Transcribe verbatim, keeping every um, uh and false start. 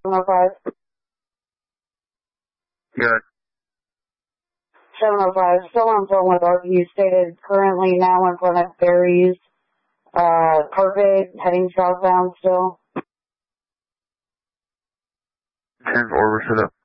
seven oh five. Good. seven oh five, still on phone with R V. Stated currently now in front of Barry's, uh, carpet, heading southbound still. ten four, we're set up.